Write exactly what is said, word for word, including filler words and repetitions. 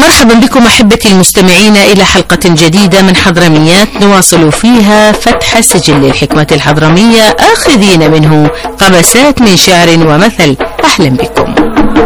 مرحبا بكم أحبتي المستمعين إلى حلقة جديدة من حضرميات نواصل فيها فتح سجل الحكمة الحضرمية آخذين منه قبسات من شعر ومثل. أهلا بكم.